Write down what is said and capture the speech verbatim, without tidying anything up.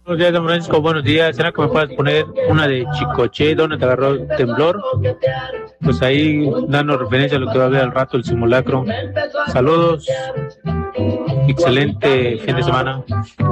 Buenos días, don Francisco. Buenos días. ¿Será que me puedes poner una de Chicoche, donde te agarró el temblor? Pues ahí dando referencia a lo que va a haber al rato el simulacro. Saludos. Excelente fin de semana.